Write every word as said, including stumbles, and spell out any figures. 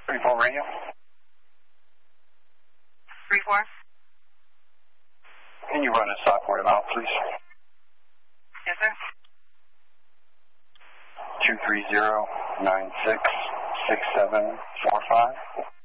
three four radio. three four. Can you run a software out, please? Yes, sir. two three zero nine six six seven four five.